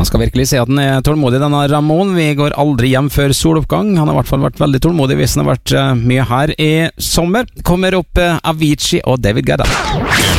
Han skal virkelig si at han er tålmodig, denne Ramón. Vi går aldri hjem før soloppgang. Han har i hvert fall vært veldig tålmodig hvis han har vært mye her i sommer. Kommer opp Avicii og David Guetta.